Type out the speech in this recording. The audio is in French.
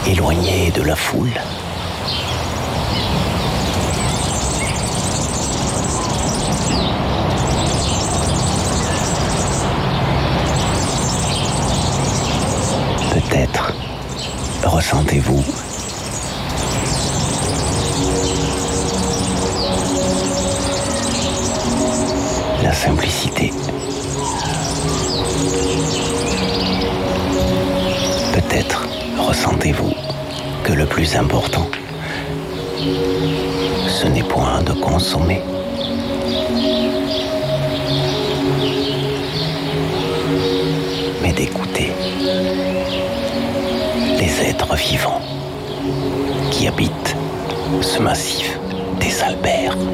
éloigné de la foule. Peut-être ressentez-vous la simplicité. Peut-être ressentez-vous que le plus important, ce n'est point de consommer, mais d'écouter les êtres vivants qui habitent ce massif des Alpères.